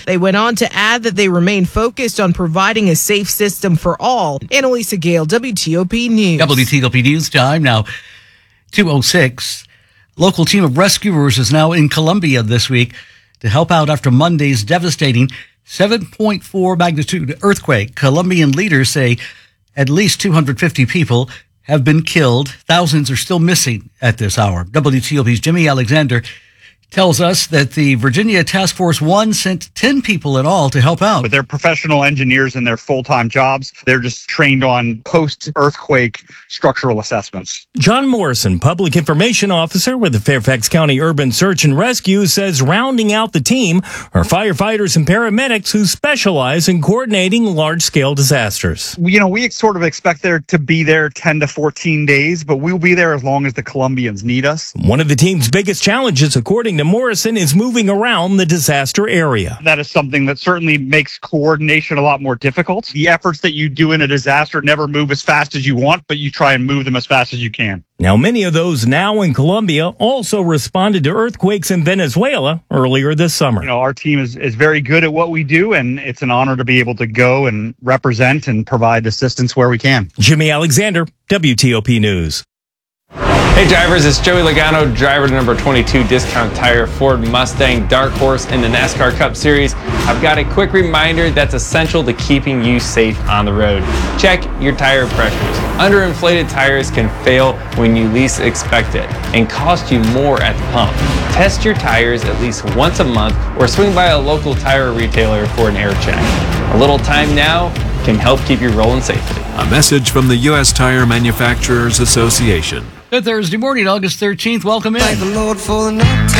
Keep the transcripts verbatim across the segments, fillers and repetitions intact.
They went on to add that they remain focused on providing a safe system for all. Annalisa Gale, W T O P News. W T O P News time now, two oh six. Local team of rescuers is now in Colombia this week to help out after Monday's devastating seven point four magnitude earthquake. Colombian leaders say at least two hundred fifty people have been killed. Thousands are still missing at this hour. W T O P's Jimmy Alexander tells us that the Virginia Task Force One sent ten people in all to help out. But they're professional engineers in their full-time jobs. They're just trained on post-earthquake structural assessments. John Morrison, Public Information Officer with the Fairfax County Urban Search and Rescue, says rounding out the team are firefighters and paramedics who specialize in coordinating large-scale disasters. You know, we sort of expect there to be there ten to fourteen days, but we'll be there as long as the Colombians need us. One of the team's biggest challenges, according to Morrison, is moving around the disaster area. That is something that certainly makes coordination a lot more difficult. The efforts that you do in a disaster never move as fast as you want, but you try and move them as fast as you can. Now, many of those now in Colombia also responded to earthquakes in Venezuela earlier this summer. You know, our team is, is very good at what we do, and it's an honor to be able to go and represent and provide assistance where we can. Jimmy Alexander, W T O P News. Hey drivers, it's Joey Logano, driver to number twenty-two Discount Tire Ford Mustang Dark Horse in the NASCAR Cup Series. I've got a quick reminder that's essential to keeping you safe on the road. Check your tire pressures. Underinflated tires can fail when you least expect it and cost you more at the pump. Test your tires at least once a month or swing by a local tire retailer for an air check. A little time now can help keep you rolling safely. A message from the U S Tire Manufacturers Association. Good Thursday morning, August thirteenth. Welcome in. Thank the Lord for the night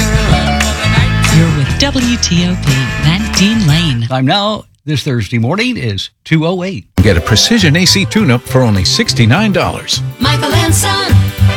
time. You're with W T O P, Matt Dean Lane. Time now, this Thursday morning, is two oh eight. Get a precision A C tune-up for only sixty-nine dollars. Michael and Son.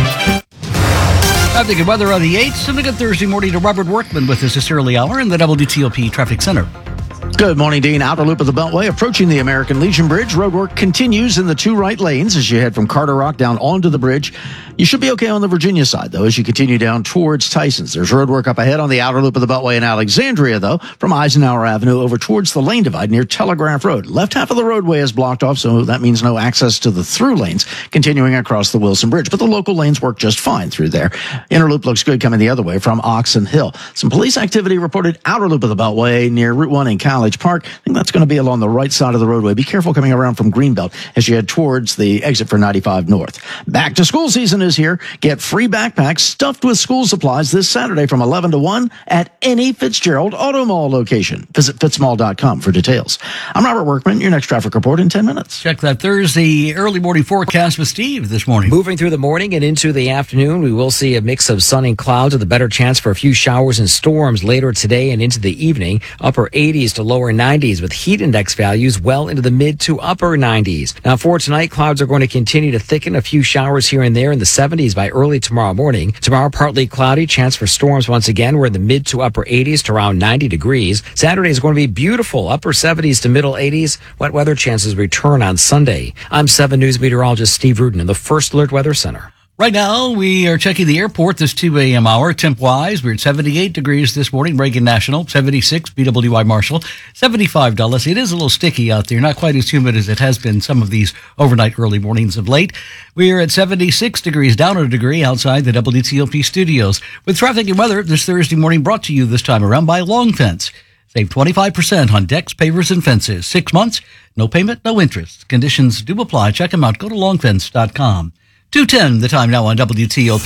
Traffic and weather on the eighth. And a good Thursday morning to Robert Workman with us this early hour in the W T O P Traffic Center. Good morning, Dean. Outer loop of the Beltway approaching the American Legion Bridge. Roadwork continues in the two right lanes as you head from Carter Rock down onto the bridge. You should be okay on the Virginia side, though, as you continue down towards Tyson's. There's roadwork up ahead on the outer loop of the Beltway in Alexandria, though, from Eisenhower Avenue over towards the lane divide near Telegraph Road. Left half of the roadway is blocked off, so that means no access to the through lanes continuing across the Wilson Bridge. But the local lanes work just fine through there. Inner loop looks good coming the other way from Oxon Hill. Some police activity reported outer loop of the Beltway near Route one in College Park. I think that's going to be along the right side of the roadway. Be careful coming around from Greenbelt as you head towards the exit for ninety-five North. Back to school season is here. Get free backpacks stuffed with school supplies this Saturday from eleven to one at any Fitzgerald Auto Mall location. Visit fitzmall dot com for details. I'm Robert Workman. Your next traffic report in ten minutes. Check that Thursday early morning forecast with Steve this morning. Moving through the morning and into the afternoon, we will see a mix of sun and clouds with a better chance for a few showers and storms later today and into the evening. Upper eighties to lower nineties with heat index values well into the mid to upper nineties. Now for tonight, clouds are going to continue to thicken. A few showers here and there in the seventies by early tomorrow morning. Tomorrow, partly cloudy, chance for storms once again. We're in the mid to upper eighties to around ninety degrees. Saturday is going to be beautiful, upper seventies to middle eighties. Wet weather chances return on Sunday. I'm seven News meteorologist Steve Rudin in the First Alert Weather Center. Right now, we are checking the airport this two a.m. hour. Temp-wise, we're at seventy-eight degrees this morning. Reagan National, seventy-six. B W I Marshall, seventy-five Dulles. It is a little sticky out there, not quite as humid as it has been some of these overnight early mornings of late. We are at seventy-six degrees, down a degree outside the W T O P studios. With traffic and weather this Thursday morning brought to you this time around by Long Fence. Save twenty-five percent on decks, pavers, and fences. Six months, no payment, no interest. Conditions do apply. Check them out. Go to long fence dot com. two ten, the time now on W T O P.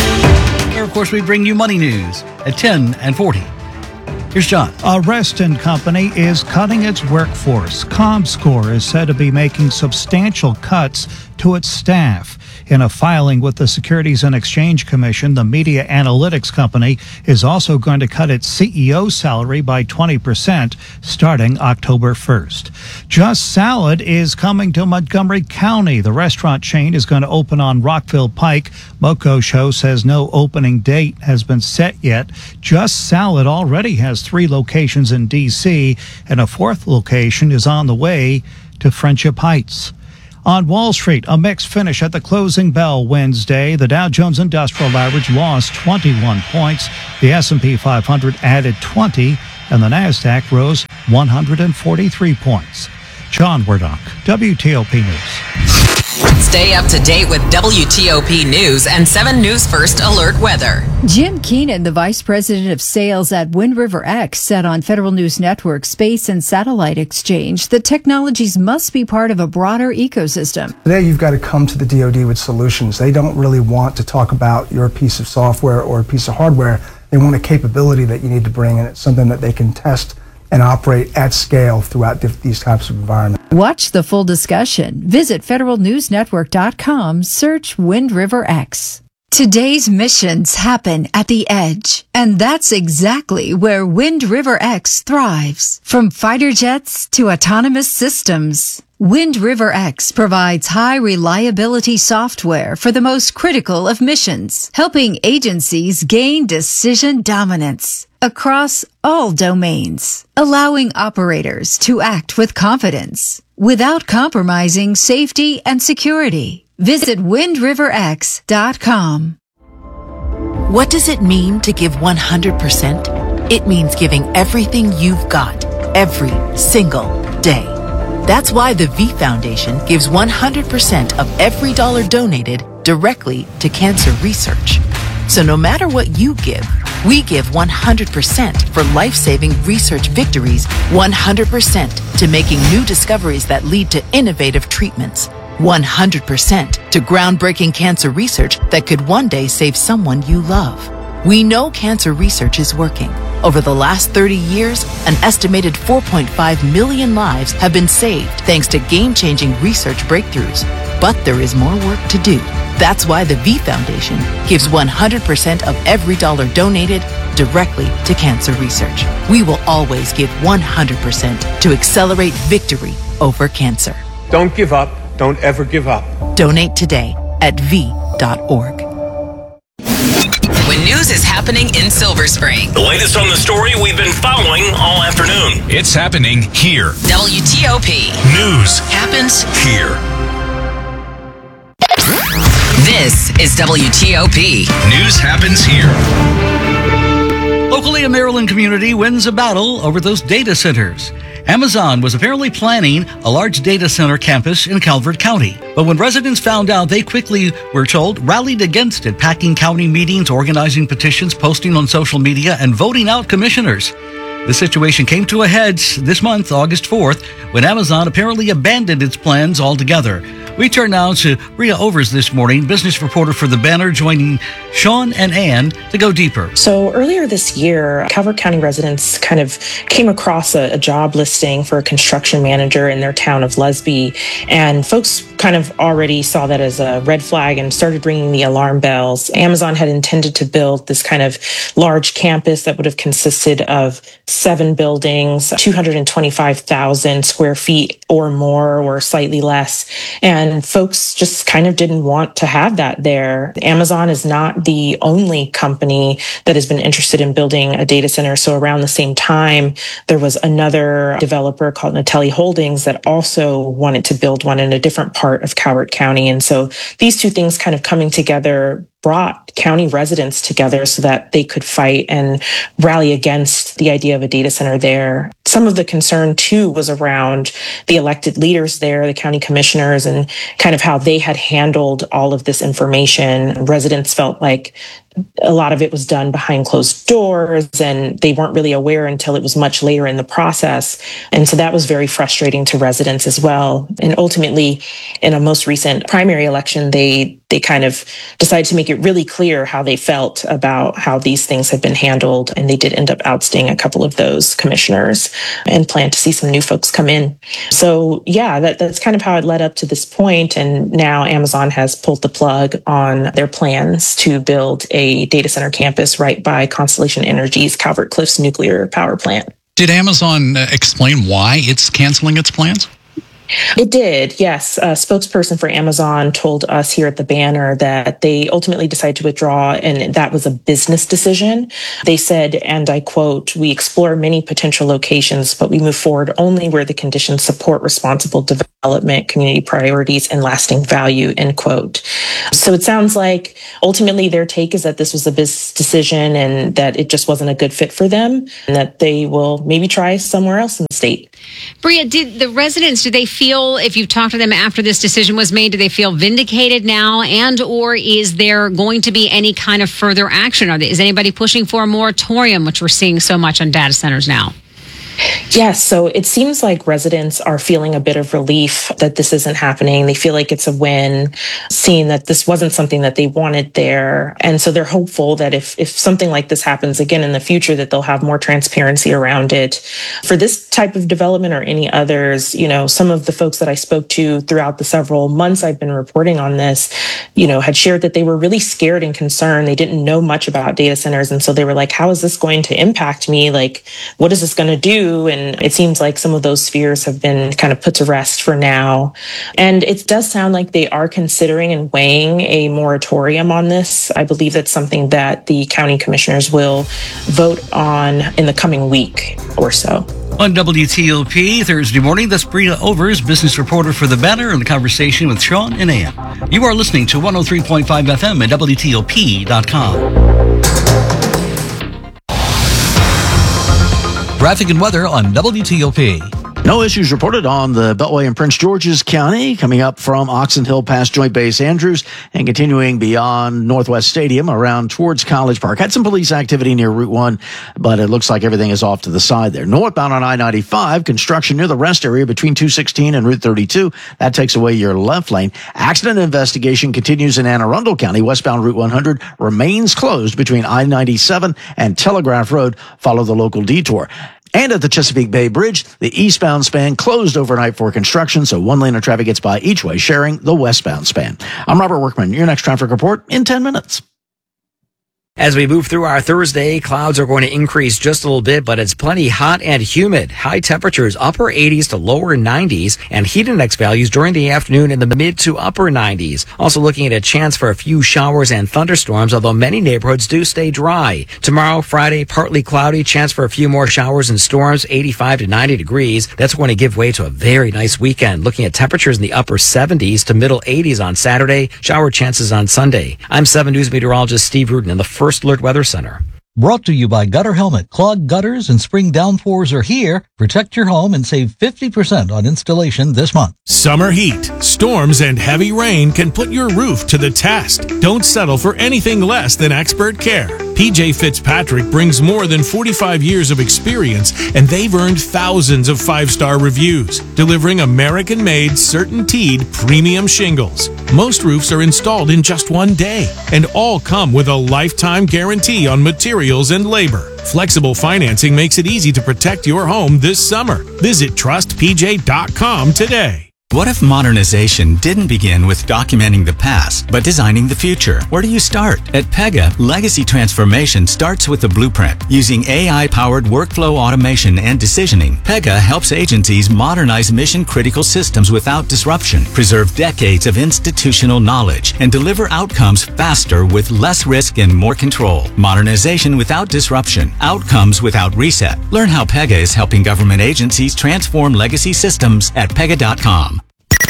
Where, of course, we bring you money news at ten and forty. Here's John. A Reston company is cutting its workforce. Comscore is said to be making substantial cuts to its staff. In a filing with the Securities and Exchange Commission, the media analytics company is also going to cut its C E O salary by twenty percent starting October first. Just Salad is coming to Montgomery County. The restaurant chain is going to open on Rockville Pike. Moco Show says no opening date has been set yet. Just Salad already has three locations in D C, and a fourth location is on the way to Friendship Heights. On Wall Street, a mixed finish at the closing bell Wednesday. The Dow Jones Industrial Average lost twenty-one points. The S and P five hundred added twenty, and the Nasdaq rose one hundred forty-three points. John Wardock, W T O P News. Stay up to date with W T O P News and seven News First Alert Weather. Jim Keenan, the Vice President of Sales at Wind River X, said on Federal News Network Space and Satellite Exchange that technologies must be part of a broader ecosystem. Today you've got to come to the D O D with solutions. They don't really want to talk about your piece of software or a piece of hardware. They want a capability that you need to bring, and it's something that they can test and operate at scale throughout these types of environments. Watch the full discussion. Visit federal news network dot com, search Wind River X. Today's missions happen at the edge, and that's exactly where Wind River X thrives. From fighter jets to autonomous systems, Wind River X provides high reliability software for the most critical of missions, helping agencies gain decision dominance across all domains, allowing operators to act with confidence without compromising safety and security. Visit wind river x dot com. What does it mean to give one hundred percent? It means giving everything you've got, every single day. That's why the V Foundation gives one hundred percent of every dollar donated directly to cancer research. So no matter what you give, we give one hundred percent for life-saving research victories, one hundred percent to making new discoveries that lead to innovative treatments, one hundred percent to groundbreaking cancer research that could one day save someone you love. We know cancer research is working. Over the last thirty years, an estimated four point five million lives have been saved thanks to game-changing research breakthroughs. But there is more work to do. That's why the V Foundation gives one hundred percent of every dollar donated directly to cancer research. We will always give one hundred percent to accelerate victory over cancer. Don't give up. Don't ever give up. Donate today at v dot org. When news is happening in Silver Spring. The latest on the story we've been following all afternoon. It's happening here. W T O P. News happens here. This is W T O P. News happens here. Locally, a Maryland community wins a battle over those data centers. Amazon was apparently planning a large data center campus in Calvert County. But when residents found out, they quickly, we're told, rallied against it, packing county meetings, organizing petitions, posting on social media, and voting out commissioners. The situation came to a head this month, August fourth, when Amazon apparently abandoned its plans altogether. We turn now to Bria Overs this morning, business reporter for The Banner, joining Sean and Ann to go deeper. So earlier this year, Calvert County residents kind of came across a, a job listing for a construction manager in their town of Lusby, and folks kind of already saw that as a red flag and started ringing the alarm bells. Amazon had intended to build this kind of large campus that would have consisted of seven buildings, two hundred twenty-five thousand square feet or more, or slightly less. And folks just kind of didn't want to have that there. Amazon is not the only company that has been interested in building a data center. So around the same time, there was another developer called Natelli Holdings that also wanted to build one in a different part of Calvert County. And so these two things kind of coming together brought county residents together so that they could fight and rally against the idea of a data center there. Some of the concern, too, was around the elected leaders there, the county commissioners, and kind of how they had handled all of this information. Residents felt like a lot of it was done behind closed doors, and they weren't really aware until it was much later in the process. And so that was very frustrating to residents as well. And ultimately, in a most recent primary election, they they kind of decided to make it really clear how they felt about how these things had been handled. And they did end up ousting a couple of those commissioners and plan to see some new folks come in. So yeah, that, that's kind of how it led up to this point. And now Amazon has pulled the plug on their plans to build a data center campus right by Constellation Energy's Calvert Cliffs nuclear power plant. Did Amazon uh, explain why it's canceling its plans? It did, yes. A spokesperson for Amazon told us here at the Banner that they ultimately decided to withdraw, and that was a business decision. They said, and I quote, "We explore many potential locations, but we move forward only where the conditions support responsible development development, community priorities, and lasting value, end quote. So it sounds like ultimately their take is that this was a business decision and that it just wasn't a good fit for them and that they will maybe try somewhere else in the state. Bria, did the residents, do they feel, if you've talked to them after this decision was made, do they feel vindicated now, and or is there going to be any kind of further action? Are they, is anybody pushing for a moratorium, which we're seeing so much on data centers now? Yes, so it seems like residents are feeling a bit of relief that this isn't happening. They feel like it's a win, seeing that this wasn't something that they wanted there. And so they're hopeful that if, if something like this happens again in the future, that they'll have more transparency around it. For this type of development or any others, you know, some of the folks that I spoke to throughout the several months I've been reporting on this, you know, had shared that they were really scared and concerned. They didn't know much about data centers. And so they were like, how is this going to impact me? Like, what is this going to do? And it seems like some of those fears have been kind of put to rest for now. And it does sound like they are considering and weighing a moratorium on this. I believe that's something that the county commissioners will vote on in the coming week or so. On W T O P Thursday morning, that's Bria Overs, business reporter for The Banner, in the conversation with Sean and Ann. You are listening to one oh three point five F M at W T O P dot com. Traffic and weather on W T O P. No issues reported on the Beltway in Prince George's County, coming up from Oxon Hill past Joint Base Andrews and continuing beyond Northwest Stadium around towards College Park. Had some police activity near Route one, but it looks like everything is off to the side there. Northbound on I ninety-five, construction near the rest area between two sixteen and Route thirty-two. That takes away your left lane. Accident investigation continues in Anne Arundel County. Westbound Route one hundred remains closed between I ninety-seven and Telegraph Road. Follow the local detour. And at the Chesapeake Bay Bridge, the eastbound span closed overnight for construction, so one lane of traffic gets by each way, sharing the westbound span. I'm Robert Workman. Your next traffic report in ten minutes. As we move through our Thursday, clouds are going to increase just a little bit, but it's plenty hot and humid. High temperatures, upper eighties to lower nineties, and heat index values during the afternoon in the mid to upper nineties. Also looking at a chance for a few showers and thunderstorms, although many neighborhoods do stay dry. Tomorrow, Friday, partly cloudy, chance for a few more showers and storms, eighty-five to ninety degrees. That's going to give way to a very nice weekend. Looking at temperatures in the upper seventies to middle eighties on Saturday, shower chances on Sunday. I'm seven News meteorologist Steve Rudin in the First Alert Weather Center. Brought to you by Gutter Helmet. Clogged gutters and spring downpours are here. Protect your home and save fifty percent on installation this month. Summer heat, storms, and heavy rain can put your roof to the test. Don't settle for anything less than expert care. P J Fitzpatrick brings more than forty-five years of experience, and they've earned thousands of five-star reviews, delivering American-made, CertainTeed premium shingles. Most roofs are installed in just one day, and all come with a lifetime guarantee on materials and labor. Flexible financing makes it easy to protect your home this summer. Visit trust p j dot com today. What if modernization didn't begin with documenting the past, but designing the future? Where do you start? At Pega, legacy transformation starts with the blueprint. Using A I-powered workflow automation and decisioning, Pega helps agencies modernize mission-critical systems without disruption, preserve decades of institutional knowledge, and deliver outcomes faster with less risk and more control. Modernization without disruption, outcomes without reset. Learn how Pega is helping government agencies transform legacy systems at pega dot com.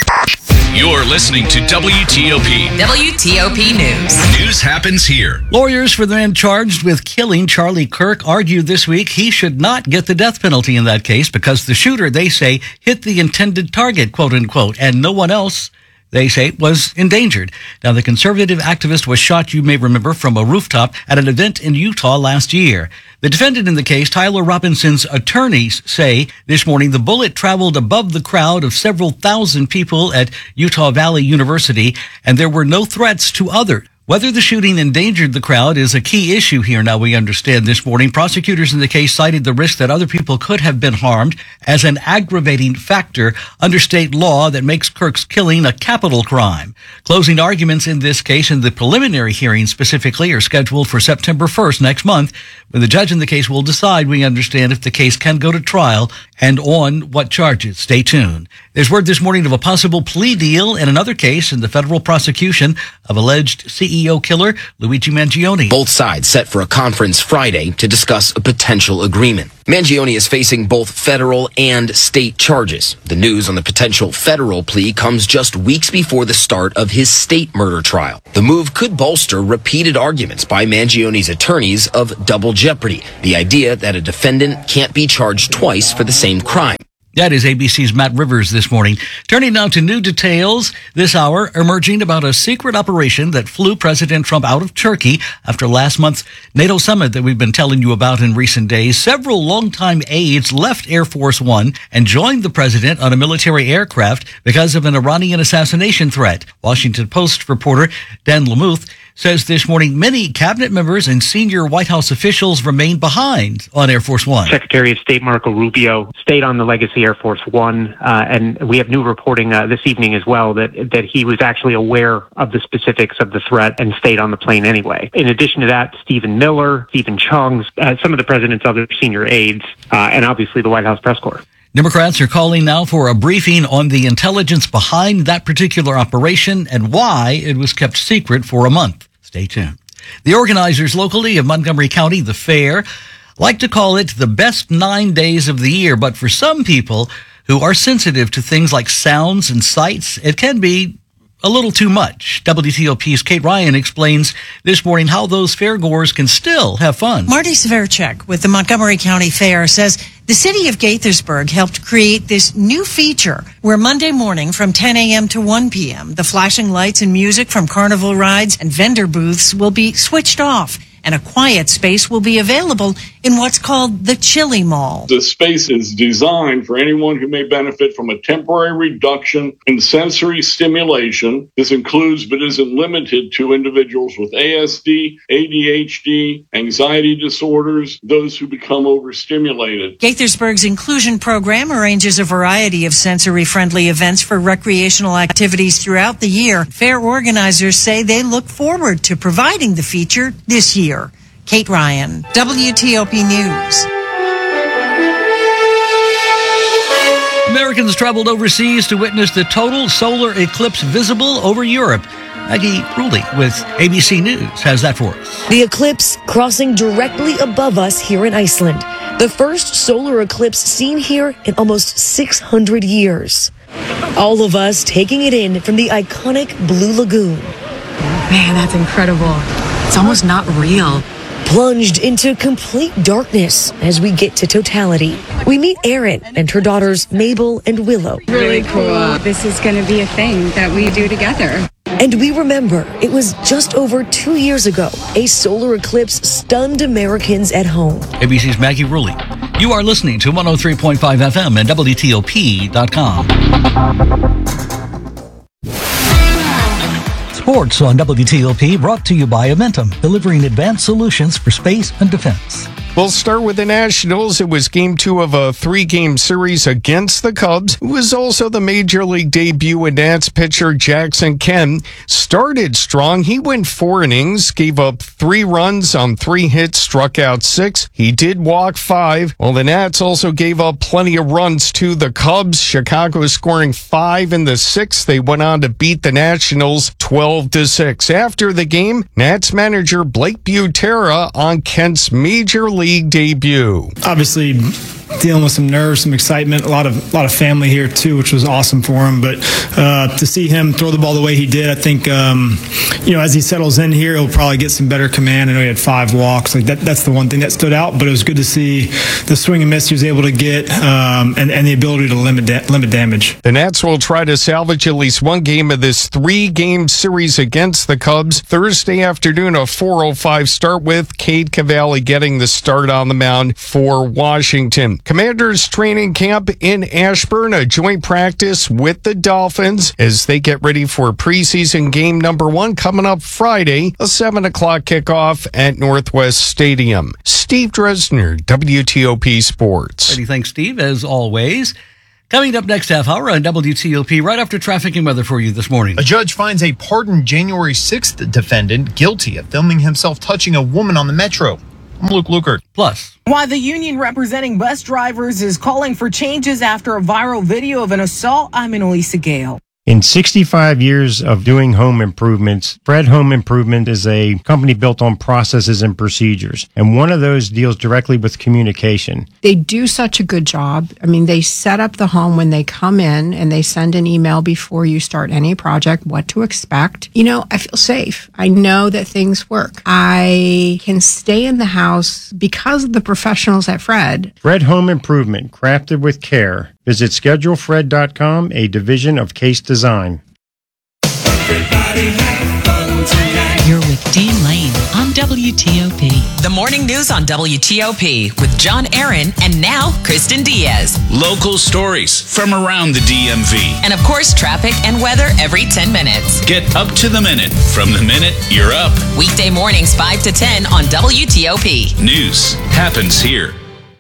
You're listening to W T O P. W T O P News. News happens here. Lawyers for the man charged with killing Charlie Kirk argued this week he should not get the death penalty in that case because the shooter, they say, hit the intended target, quote unquote, and no one else, they say, was endangered. Now, the conservative activist was shot, you may remember, from a rooftop at an event in Utah last year. The defendant in the case, Tyler Robinson's attorneys, say this morning the bullet traveled above the crowd of several thousand people at Utah Valley University, and there were no threats to others. Whether the shooting endangered the crowd is a key issue here, now we understand this morning. Prosecutors in the case cited the risk that other people could have been harmed as an aggravating factor under state law that makes Kirk's killing a capital crime. Closing arguments in this case and the preliminary hearing specifically are scheduled for September first next month, when the judge in the case will decide, we understand, if the case can go to trial and on what charges. Stay tuned. There's word this morning of a possible plea deal in another case in the federal prosecution of alleged C E O killer Luigi Mangione. Both sides set for a conference Friday to discuss a potential agreement. Mangione is facing both federal and state charges. The news on the potential federal plea comes just weeks before the start of his state murder trial. The move could bolster repeated arguments by Mangione's attorneys of double jeopardy, the idea that a defendant can't be charged twice for the same crime. That is A B C's Matt Rivers this morning. Turning now to new details this hour emerging about a secret operation that flew President Trump out of Turkey after last month's NATO summit that we've been telling you about in recent days. Several longtime aides left Air Force One and joined the president on a military aircraft because of an Iranian assassination threat. Washington Post reporter Dan Lamuth says this morning many cabinet members and senior White House officials remained behind on Air Force One. Secretary of State Marco Rubio stayed on the Legacy Air Force One, uh, and we have new reporting uh, this evening as well that that he was actually aware of the specifics of the threat and stayed on the plane anyway. In addition to that, Stephen Miller, Stephen Chung, uh, some of the president's other senior aides, uh, and obviously the White House press corps. Democrats are calling now for a briefing on the intelligence behind that particular operation and why it was kept secret for a month. Stay tuned. The organizers locally of Montgomery County, the fair, like to call it the best nine days of the year. But for some people who are sensitive to things like sounds and sights, it can be a little too much. W T O P's Kate Ryan explains this morning how those fairgoers can still have fun. Marty Severchek with the Montgomery County Fair says the city of Gaithersburg helped create this new feature where Monday morning from ten a.m. to one p.m., the flashing lights and music from carnival rides and vendor booths will be switched off, and a quiet space will be available in what's called the Chili Mall. The space is designed for anyone who may benefit from a temporary reduction in sensory stimulation. This includes but isn't limited to individuals with A S D, A D H D, anxiety disorders, those who become overstimulated. Gaithersburg's inclusion program arranges a variety of sensory-friendly events for recreational activities throughout the year. Fair organizers say they look forward to providing the feature this year. Kate Ryan, W T O P News. Americans traveled overseas to witness the total solar eclipse visible over Europe. Maggie Rulli with A B C News has that for us. The eclipse crossing directly above us here in Iceland. The first solar eclipse seen here in almost six hundred years. All of us taking it in from the iconic Blue Lagoon. Man, that's incredible. It's almost not real. Plunged into complete darkness as we get to totality. We meet Erin and her daughters Mabel and Willow. Really cool. This is going to be a thing that we do together. And we remember it was just over two years ago a solar eclipse stunned Americans at home. A B C's Maggie Rulli. You are listening to one oh three point five F M and W T O P dot com. Sports on W T O P brought to you by Amentum, delivering advanced solutions for space and defense. We'll start with the Nationals. It was game two of a three-game series against the Cubs. It was also the Major League debut of Nats pitcher Jackson Kemp. Started strong. He went four innings, gave up three runs on three hits, struck out six. He did walk five. Well, the Nats also gave up plenty of runs to the Cubs. Chicago scoring five in the sixth. They went on to beat the Nationals twelve to six. After the game, Nats manager Blake Butera on Kemp's Major League debut. Obviously, dealing with some nerves, some excitement, a lot of a lot of family here too, which was awesome for him. But uh, to see him throw the ball the way he did, I think um, you know as he settles in here, he'll probably get some better command. I know he had five walks. Like that, that's the one thing that stood out. But it was good to see the swing and miss he was able to get, um, and and the ability to limit da- limit damage. The Nats will try to salvage at least one game of this three-game series against the Cubs Thursday afternoon. A four oh five start with Cade Cavalli getting the start on the mound for Washington. Commanders training camp in Ashburn, a joint practice with the Dolphins as they get ready for preseason game number one coming up Friday, a seven o'clock kickoff at Northwest Stadium. Steve Dresner, W T O P Sports. Ready, thanks, Steve, as always. Coming up next half hour on W T O P, right after traffic and weather for you this morning. A judge finds a pardoned January sixth defendant guilty of filming himself touching a woman on the Metro. I'm Luke Lukert. Plus, why the union representing bus drivers is calling for changes after a viral video of an assault. I'm Annalisa Gale. In sixty-five years of doing home improvements, Fred Home Improvement is a company built on processes and procedures. And one of those deals directly with communication. They do such a good job. I mean, they set up the home when they come in and they send an email before you start any project, what to expect. You know, I feel safe. I know that things work. I can stay in the house because of the professionals at Fred. Fred Home Improvement, crafted with care. Visit schedule fred dot com, a division of Case Design. You're with Dean Lane on W T O P. The morning news on W T O P with John Aaron and now Kristen Diaz. Local stories from around the D M V. And of course, traffic and weather every ten minutes. Get up to the minute from the minute you're up. Weekday mornings five to ten on W T O P. News happens here.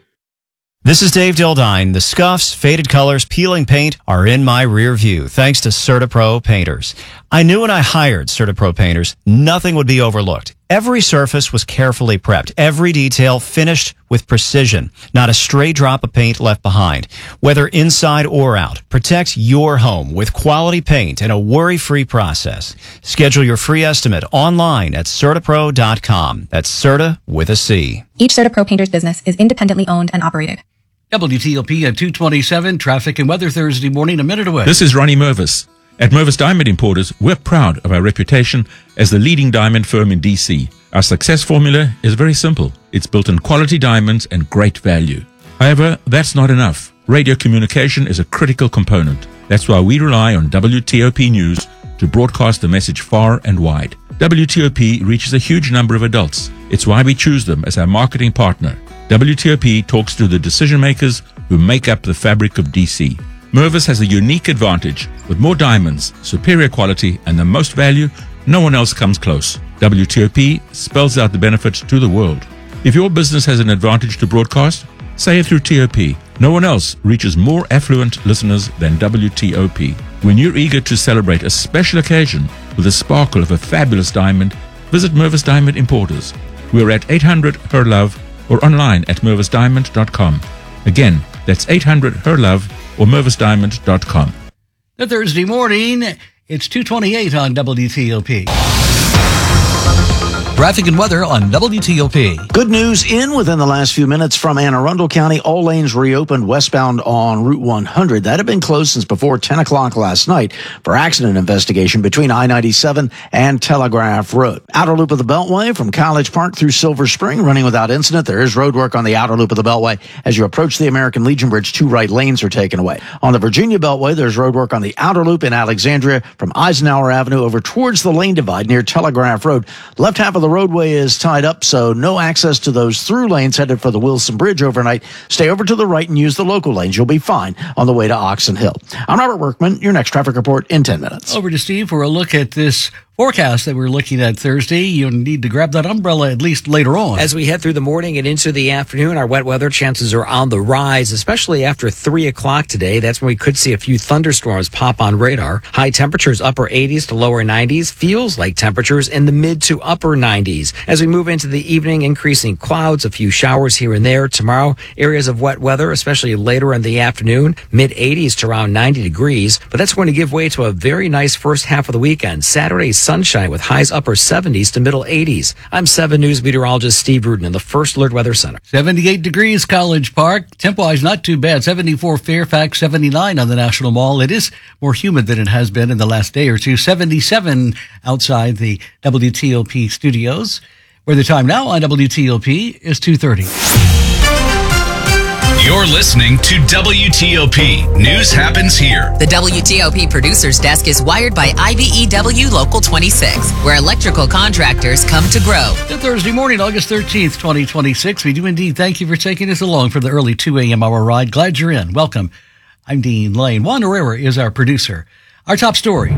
This is Dave Dildine. The scuffs, faded colors, peeling paint are in my rear view, thanks to CertaPro painters. I knew when I hired CertaPro painters, nothing would be overlooked. Every surface was carefully prepped, every detail finished with precision, not a stray drop of paint left behind. Whether inside or out, protect your home with quality paint and a worry-free process. Schedule your free estimate online at CertaPro dot com. That's Certa with a C. Each CertaPro painter's business is independently owned and operated. W T O P at two twenty-seven, traffic and weather Thursday morning, a minute away. This is Ronnie Mervis. At Mervis Diamond Importers, we're proud of our reputation as the leading diamond firm in D C. Our success formula is very simple. It's built on quality diamonds and great value. However, that's not enough. Radio communication is a critical component. That's why we rely on W T O P News to broadcast the message far and wide. W T O P reaches a huge number of adults. It's why we choose them as our marketing partner. W T O P talks to the decision makers who make up the fabric of D C. Mervis has a unique advantage. With more diamonds, superior quality, and the most value, no one else comes close. W T O P spells out the benefits to the world. If your business has an advantage to broadcast, say it through T O P. No one else reaches more affluent listeners than W T O P. When you're eager to celebrate a special occasion with the sparkle of a fabulous diamond, visit Mervis Diamond Importers. We're at eight hundred H E R LOVE or online at mervis diamond dot com. Again, that's eight hundred H E R LOVE or mervis diamond dot com. The Thursday morning, it's two twenty-eight on W T O P. Traffic and weather on W T O P. Good news in within the last few minutes from Anne Arundel County. All lanes reopened westbound on Route one hundred. That had been closed since before ten o'clock last night for accident investigation between I ninety-seven and Telegraph Road. Outer loop of the Beltway from College Park through Silver Spring running without incident. There is road work on the outer loop of the Beltway. As you approach the American Legion Bridge, two right lanes are taken away. On the Virginia Beltway, there's road work on the outer loop in Alexandria from Eisenhower Avenue over towards the lane divide near Telegraph Road. Left half of the roadway is tied up, so no access to those through lanes headed for the Wilson Bridge overnight. Stay over to the right and use the local lanes. You'll be fine on the way to Oxon Hill. I'm Robert Workman. Your next traffic report in ten minutes. Over to Steve for a look at this forecast that we're looking at Thursday. You'll need to grab that umbrella at least later on. As we head through the morning and into the afternoon, our wet weather chances are on the rise, especially after three o'clock today. That's when we could see a few thunderstorms pop on radar. High temperatures upper eighties to lower nineties. Feels like temperatures in the mid to upper nineties. As we move into the evening, increasing clouds, a few showers here and there. Tomorrow, areas of wet weather, especially later in the afternoon, mid eighties to around ninety degrees. But that's going to give way to a very nice first half of the weekend. Saturday, sunshine with highs upper seventies to middle eighties. I'm seven News meteorologist Steve Rudin in the First Alert Weather Center. seventy-eight degrees College Park. Tempo-wise, not too bad. seventy-four Fairfax, seventy-nine on the National Mall. It is more humid than it has been in the last day or two. seventy-seven outside the W T O P studios, where the time now on W T O P is two thirty. You're listening to W T O P. News happens here. The W T O P producer's desk is wired by I B E W Local twenty-six, where electrical contractors come to grow. Good Thursday morning, August thirteenth, twenty twenty-six. We do indeed thank you for taking us along for the early two a.m. hour ride. Glad you're in. Welcome. I'm Dean Lane. Juan Herrera is our producer. Our top stories.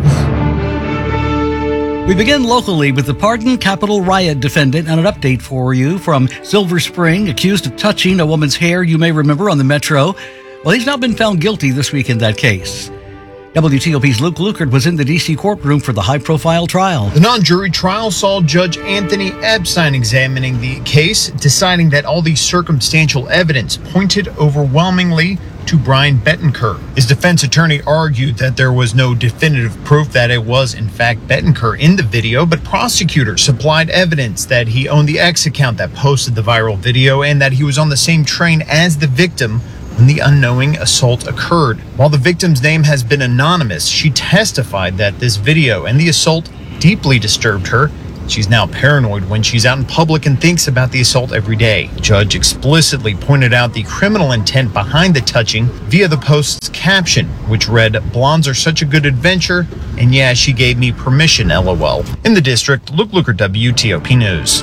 We begin locally with the Pardon Capitol riot defendant and an update for you from Silver Spring, accused of touching a woman's hair, you may remember, on the Metro. Well, he's now been found guilty this week in that case. W T O P's Luke Lukert was in the D C courtroom for the high-profile trial. The non-jury trial saw Judge Anthony Epstein examining the case, deciding that all the circumstantial evidence pointed overwhelmingly to Brian Bettencourt. His defense attorney argued that there was no definitive proof that it was, in fact, Bettencourt in the video, but prosecutors supplied evidence that he owned the X account that posted the viral video and that he was on the same train as the victim when the unknowing assault occurred. While the victim's name has been anonymous, she testified that this video and the assault deeply disturbed her. She's now paranoid when she's out in public and thinks about the assault every day. The judge explicitly pointed out the criminal intent behind the touching via the post's caption, which read, "Blondes are such a good adventure, and yeah, she gave me permission, lol." In the district, Luke Lukert, W T O P News.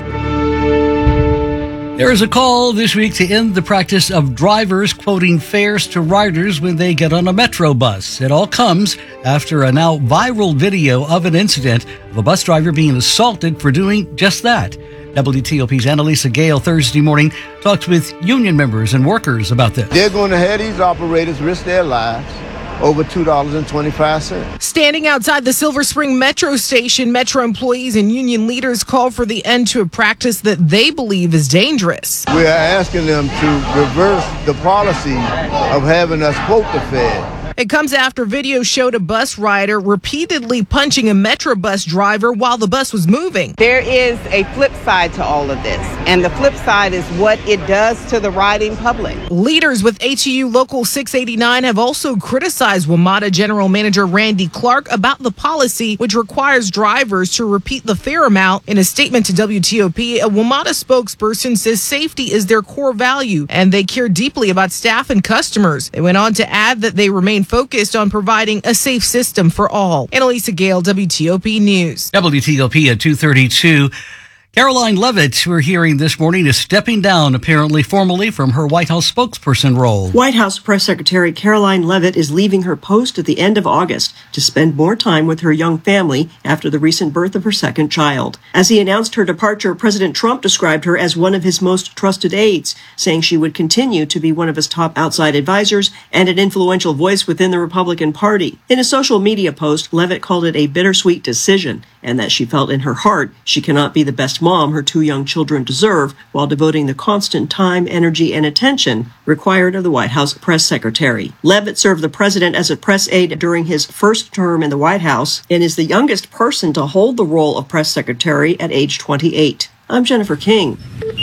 There is a call this week to end the practice of drivers quoting fares to riders when they get on a metro bus. It all comes after a now viral video of an incident of a bus driver being assaulted for doing just that. W T O P's Annalisa Gale Thursday morning talks with union members and workers about this. They're going to have these operators risk their lives over two dollars and twenty-five cents. Standing outside the Silver Spring Metro station, Metro employees and union leaders call for the end to a practice that they believe is dangerous. We are asking them to reverse the policy of having us quote the fare. It comes after video showed a bus rider repeatedly punching a Metro bus driver while the bus was moving. There is a flip side to all of this, and the flip side is what it does to the riding public. Leaders with H E U Local six eighty-nine have also criticized WMATA General Manager Randy Clark about the policy, which requires drivers to repeat the fare amount. In a statement to W T O P, a WMATA spokesperson says safety is their core value, and they care deeply about staff and customers. They went on to add that they remain focused on providing a safe system for all. Annalisa Gale, W T O P News. W T O P at two thirty-two. Caroline Leavitt, we're hearing this morning, is stepping down, apparently formally, from her White House spokesperson role. White House Press Secretary Caroline Leavitt is leaving her post at the end of August to spend more time with her young family after the recent birth of her second child. As he announced her departure, President Trump described her as one of his most trusted aides, saying she would continue to be one of his top outside advisors and an influential voice within the Republican Party. In a social media post, Leavitt called it a bittersweet decision, and that she felt in her heart she cannot be the best mom her two young children deserve while devoting the constant time, energy, and attention required of the White House press secretary. Leavitt served the president as a press aide during his first term in the White House and is the youngest person to hold the role of press secretary at age twenty-eight. I'm Jennifer King.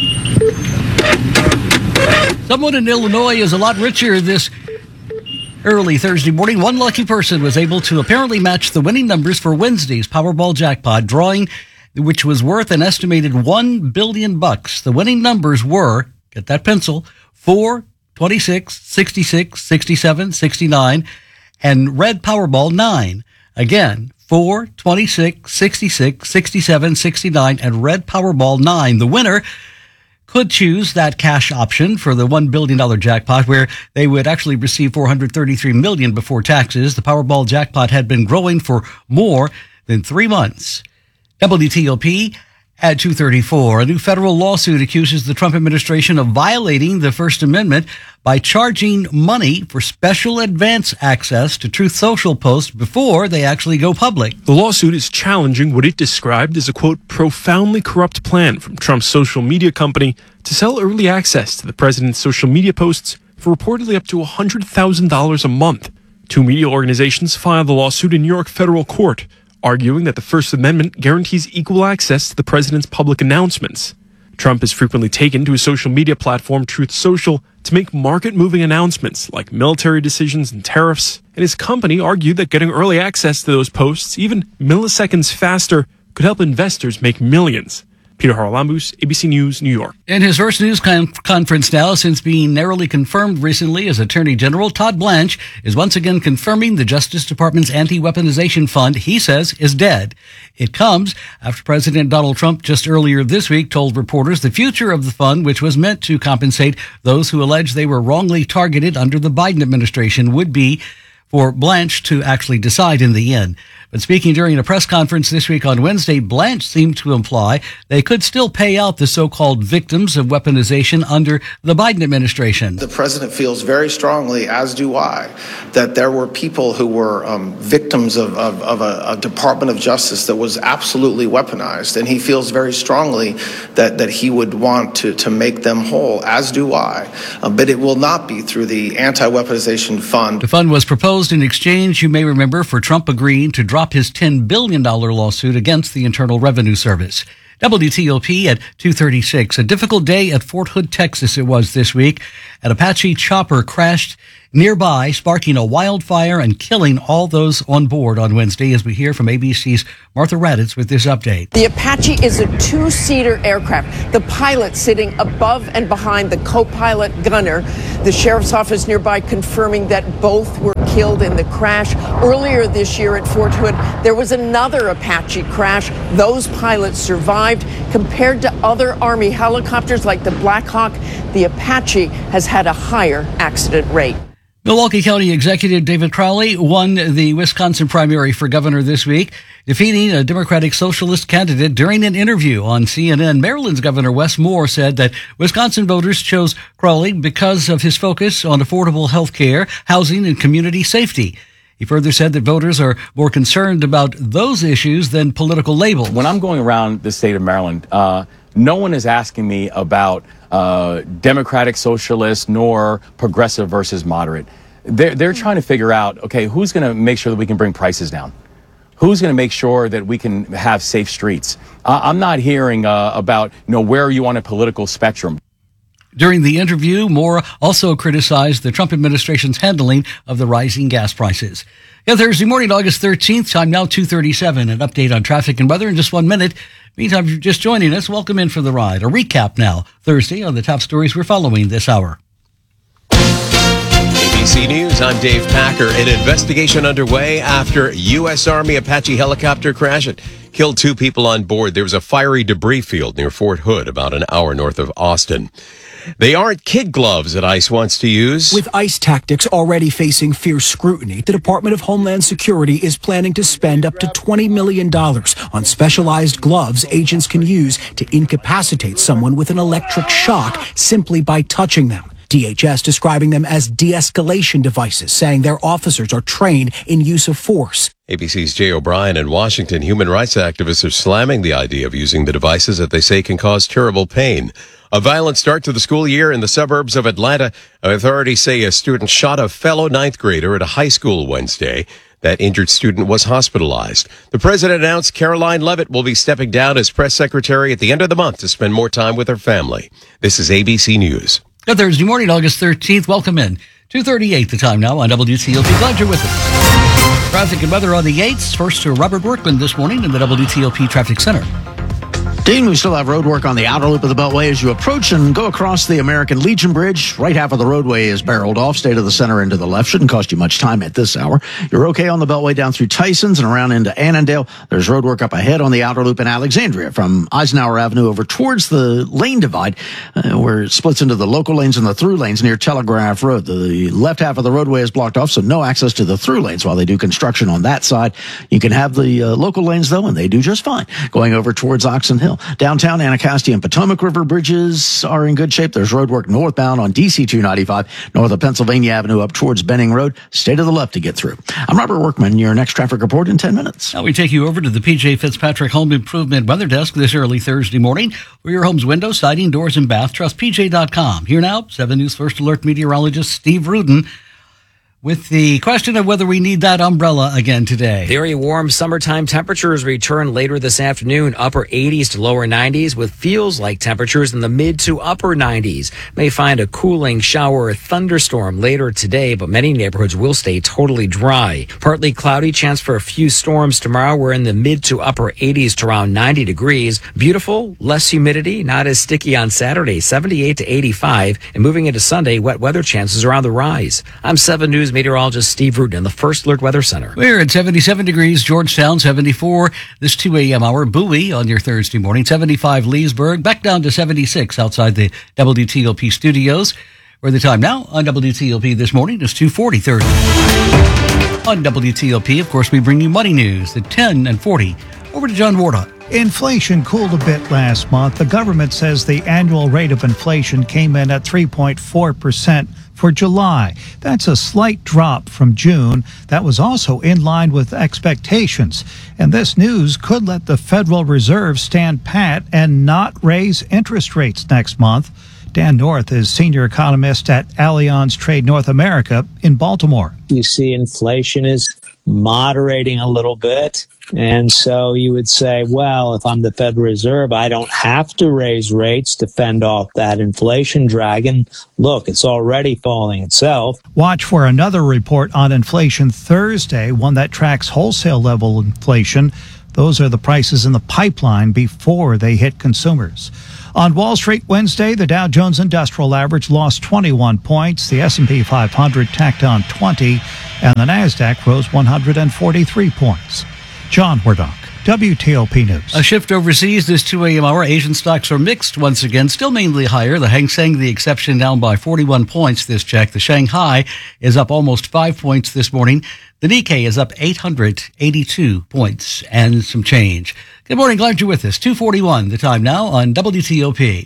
Someone in Illinois is a lot richer this early Thursday morning. One lucky person was able to apparently match the winning numbers for Wednesday's Powerball jackpot drawing, which was worth an estimated one billion bucks. The winning numbers were, get that pencil, four, twenty-six, sixty-six, sixty-seven, sixty-nine, and red Powerball nine. Again, four, twenty-six, sixty-six, sixty-seven, sixty-nine, and red Powerball nine. The winner could choose that cash option for the one billion dollars jackpot, where they would actually receive four hundred thirty-three million dollars before taxes. The Powerball jackpot had been growing for more than three months. W T O P at two thirty-four. A new federal lawsuit accuses the Trump administration of violating the First Amendment by charging money for special advance access to Truth Social posts before they actually go public. The lawsuit is challenging what it described as a, quote, profoundly corrupt plan from Trump's social media company to sell early access to the president's social media posts for reportedly up to one hundred thousand dollars a month. Two media organizations filed the lawsuit in New York federal court, arguing that the First Amendment guarantees equal access to the president's public announcements. Trump has frequently taken to his social media platform Truth Social to make market-moving announcements like military decisions and tariffs, and his company argued that getting early access to those posts, even milliseconds faster, could help investors make millions. Peter Haralambous, A B C News, New York. In his first news con- conference now, since being narrowly confirmed recently as Attorney General, Todd Blanche is once again confirming the Justice Department's anti-weaponization fund, he says, is dead. It comes after President Donald Trump just earlier this week told reporters the future of the fund, which was meant to compensate those who allege they were wrongly targeted under the Biden administration, would be for Blanche to actually decide in the end. But speaking during a press conference this week on Wednesday, Blanche seemed to imply they could still pay out the so-called victims of weaponization under the Biden administration. The president feels very strongly, as do I, that there were people who were um, victims of, of, of a, a Department of Justice that was absolutely weaponized. And he feels very strongly that, that he would want to, to make them whole, as do I. Uh, but it will not be through the anti-weaponization fund. The fund was proposed in exchange, you may remember, for Trump agreeing to drop his ten billion dollars lawsuit against the Internal Revenue Service. W T O P at two thirty-six. A difficult day at Fort Hood, Texas it was this week. An Apache chopper crashed nearby, sparking a wildfire and killing all those on board on Wednesday, as we hear from A B C's Martha Raddatz with this update. The Apache is a two-seater aircraft, the pilot sitting above and behind the co-pilot gunner. The sheriff's office nearby confirming that both were killed in the crash. Earlier this year at Fort Hood, there was another Apache crash. Those pilots survived. Compared to other Army helicopters like the Black Hawk, the Apache has had a higher accident rate. Milwaukee County Executive David Crowley won the Wisconsin primary for governor this week, defeating a Democratic Socialist candidate during an interview on C N N. Maryland's Governor Wes Moore said that Wisconsin voters chose Crowley because of his focus on affordable health care, housing, and community safety. He further said that voters are more concerned about those issues than political labels. When I'm going around the state of Maryland, uh, no one is asking me about uh, Democratic Socialist nor progressive versus moderate. They're, they're trying to figure out, okay, who's going to make sure that we can bring prices down? Who's going to make sure that we can have safe streets? Uh, I'm not hearing uh, about, you know, where are you on a political spectrum? During the interview, Moore also criticized the Trump administration's handling of the rising gas prices. Yeah, Thursday morning, August thirteenth, time now two thirty-seven. An update on traffic and weather in just one minute. Meantime, if you're just joining us, welcome in for the ride. A recap now, Thursday, on the top stories we're following this hour. A B C News, I'm Dave Packer. An investigation underway after U S Army Apache helicopter crash. It killed two people on board. There was a fiery debris field near Fort Hood, about an hour north of Austin. They aren't kid gloves that ICE wants to use. With ICE tactics already facing fierce scrutiny, the Department of Homeland Security is planning to spend up to twenty million dollars on specialized gloves agents can use to incapacitate someone with an electric shock simply by touching them. D H S describing them as de-escalation devices, saying their officers are trained in use of force. A B C's Jay O'Brien in Washington. Human rights activists are slamming the idea of using the devices that they say can cause terrible pain. A violent start to the school year in the suburbs of Atlanta. Authorities say a student shot a fellow ninth grader at a high school Wednesday. That injured student was hospitalized. The president announced Caroline Leavitt will be stepping down as press secretary at the end of the month to spend more time with her family. This is A B C News. Good Thursday morning, August thirteenth. Welcome in. two thirty-eight the time now on W T O P. Glad you're with us. Traffic and weather on the eights. First to Robert Workman this morning in the W T O P Traffic Center. Dean, we still have road work on the outer loop of the Beltway as you approach and go across the American Legion Bridge. Right half of the roadway is barreled off. Stay to the center and to the left. Shouldn't cost you much time at this hour. You're okay on the Beltway down through Tysons and around into Annandale. There's road work up ahead on the outer loop in Alexandria from Eisenhower Avenue over towards the lane divide uh, where it splits into the local lanes and the through lanes near Telegraph Road. The left half of the roadway is blocked off, so no access to the through lanes while they do construction on that side. You can have the uh, local lanes, though, and they do just fine. Going over towards Oxon Hill. Downtown Anacostia and Potomac River bridges are in good shape. There's roadwork northbound on D C two ninety-five, north of Pennsylvania Avenue up towards Benning Road. Stay to the left to get through. I'm Robert Workman, your next traffic report in ten minutes. Now we take you over to the P J Fitzpatrick Home Improvement Weather Desk this early Thursday morning. For your home's windows, siding, doors, and bath, trust P J dot com. Here now, seven News First Alert meteorologist Steve Rudin with the question of whether we need that umbrella again today. Very warm summertime temperatures return later this afternoon, upper eighties to lower nineties, with feels like temperatures in the mid to upper nineties. May find a cooling shower or thunderstorm later today, but many neighborhoods will stay totally dry. Partly cloudy, chance for a few storms tomorrow. We're in the mid to upper eighties to around ninety degrees. Beautiful, less humidity, not as sticky on Saturday, seventy-eight to eighty-five. And moving into Sunday, wet weather chances are on the rise. I'm seven News meteorologist Steve Rudin in the First Alert Weather Center. We're at seventy-seven degrees, Georgetown, seventy-four. This two a.m. hour, Bowie on your Thursday morning, seventy-five Leesburg, back down to seventy-six outside the W T O P studios. Where the time now on W T O P this morning is two forty Thursday. On W T O P, of course, we bring you money news at ten and forty. Over to John Wardock. Inflation cooled a bit last month. The government says the annual rate of inflation came in at three point four percent for July. That's a slight drop from June. That was also in line with expectations. And this news could let the Federal Reserve stand pat and not raise interest rates next month. Dan North is senior economist at Allianz Trade North America in Baltimore. You see inflation is moderating a little bit. And so you would say, well, if I'm the Federal Reserve, I don't have to raise rates to fend off that inflation dragon. Look, it's already falling itself. Watch for another report on inflation Thursday, one that tracks wholesale level inflation. Those are the prices in the pipeline before they hit consumers. On Wall Street Wednesday, the Dow Jones Industrial Average lost twenty-one points. The S and P five hundred tacked on twenty, and the Nasdaq rose one hundred forty-three points. John Wardock, W T O P News. A shift overseas this two a.m. hour. Asian stocks are mixed once again, still mainly higher. The Hang Seng, the exception, down by forty-one points this check. The Shanghai is up almost five points this morning. The Nikkei is up eight hundred eighty-two points and some change. Good morning. Glad you're with us. two forty-one, the time now on W T O P.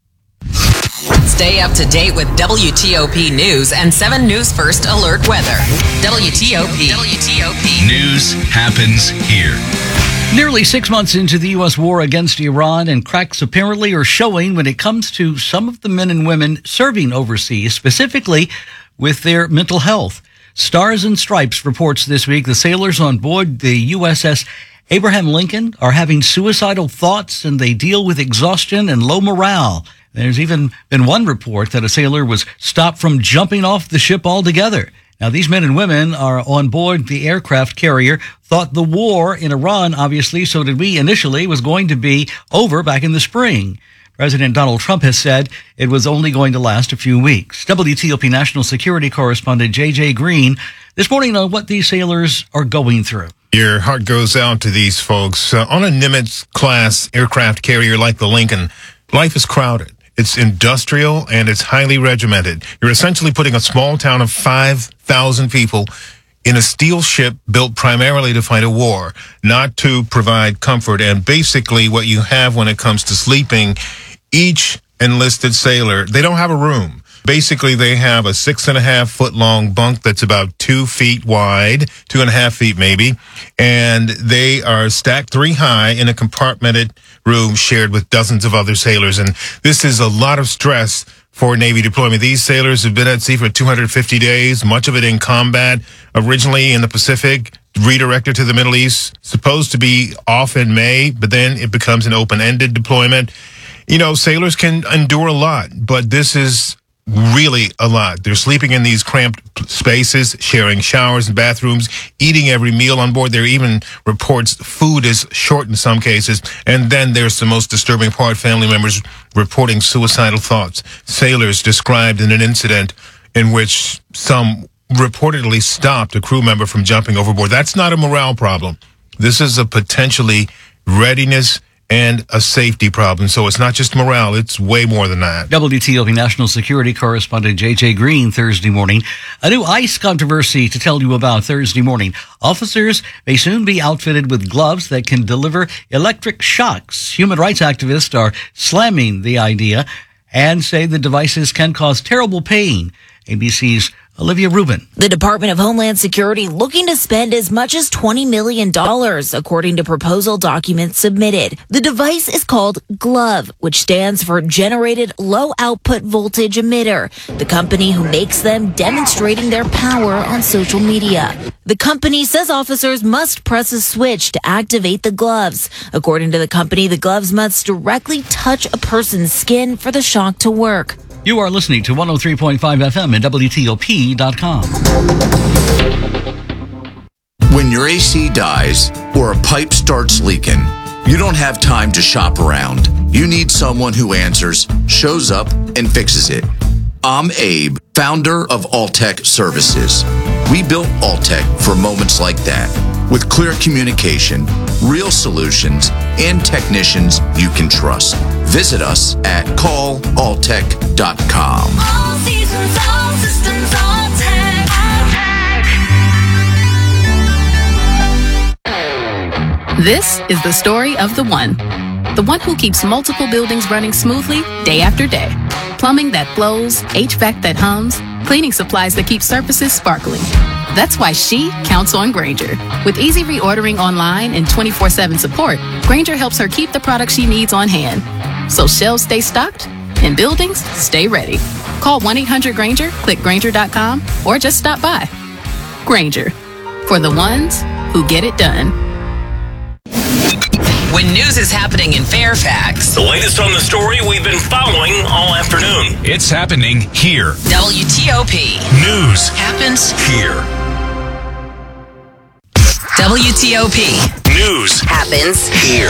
Stay up to date with W T O P News and seven News First Alert Weather. W T O P. W T O P. News happens here. Nearly six months into the U S war against Iran, and cracks apparently are showing when it comes to some of the men and women serving overseas, specifically with their mental health. Stars and Stripes reports this week the sailors on board the U S S Abraham Lincoln are having suicidal thoughts, and they deal with exhaustion and low morale. There's even been one report that a sailor was stopped from jumping off the ship altogether. Now, these men and women are on board the aircraft carrier, thought the war in Iran, obviously, so did we initially, was going to be over back in the spring. President Donald Trump has said it was only going to last a few weeks. W T O P national security correspondent J J Green this morning on what these sailors are going through. Your heart goes out to these folks. Uh, on a Nimitz-class aircraft carrier like the Lincoln, life is crowded. It's industrial and it's highly regimented. You're essentially putting a small town of five thousand people in a steel ship built primarily to fight a war, not to provide comfort. And basically what you have when it comes to sleeping, each enlisted sailor, they don't have a room. Basically, they have a six and a half foot long bunk that's about two feet wide, two and a half feet maybe, and they are stacked three high in a compartmented room shared with dozens of other sailors. And this is a lot of stress for Navy deployment. These sailors have been at sea for two hundred fifty days, much of it in combat, originally in the Pacific, redirected to the Middle East, supposed to be off in May, but then it becomes an open-ended deployment. You know, sailors can endure a lot, but this is really a lot. They're sleeping in these cramped spaces, sharing showers and bathrooms, eating every meal on board. There are even reports food is short in some cases. And then there's the most disturbing part, family members reporting suicidal thoughts. Sailors described in an incident in which some reportedly stopped a crew member from jumping overboard. That's not a morale problem. This is a potentially readiness and a safety problem. So it's not just morale, it's way more than that. W T O P national security correspondent J J Green Thursday morning. A new ICE controversy to tell you about Thursday morning. Officers may soon be outfitted with gloves that can deliver electric shocks. Human rights activists are slamming the idea and say the devices can cause terrible pain. A B C's Olivia Rubin. The Department of Homeland Security looking to spend as much as twenty million dollars, according to proposal documents submitted. The device is called GLOVE, which stands for Generated Low Output Voltage Emitter, the company who makes them demonstrating their power on social media. The company says officers must press a switch to activate the gloves. According to the company, the gloves must directly touch a person's skin for the shock to work. You are listening to one oh three point five F M and W T O P dot com. When your A C dies or a pipe starts leaking, you don't have time to shop around. You need someone who answers, shows up, and fixes it. I'm Abe, founder of Alltech Services. We built Alltech for moments like that, with clear communication, real solutions, and technicians you can trust. Visit us at call alltech dot com. All seasons, all systems, Alltech. This is the story of the one. The one who keeps multiple buildings running smoothly day after day. Plumbing that flows, H V A C that hums, cleaning supplies that keep surfaces sparkling. That's why she counts on Grainger. With easy reordering online and twenty-four seven support, Grainger helps her keep the products she needs on hand. So shelves stay stocked and buildings stay ready. Call one eight hundred Grainger, click Grainger dot com, or just stop by. Grainger, for the ones who get it done. When news is happening in Fairfax, The latest on the story we've been following all afternoon. It's happening here. W T O P News happens here. W T O P News happens here.